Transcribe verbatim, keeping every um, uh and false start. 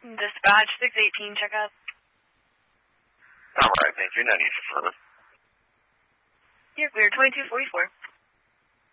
Dispatch six eighteen, check out. All right, thank you. No need for further. You're clear, twenty-two forty-four.